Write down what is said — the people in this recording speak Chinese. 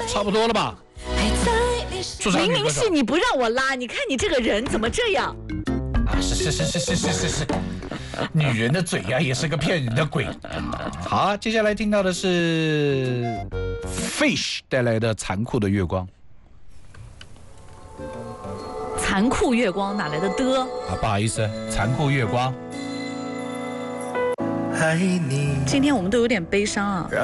差不多了吧？ 明明是你不让我拉，你看你这个人怎么这样？ 啊，是，女人的嘴呀，也是个骗人的鬼。好，接下来听到的是 Fish 带来的《残酷的月光》。 残酷月光哪来的的？ 啊，不好意思，残酷月光。 今天我们都有点悲伤啊。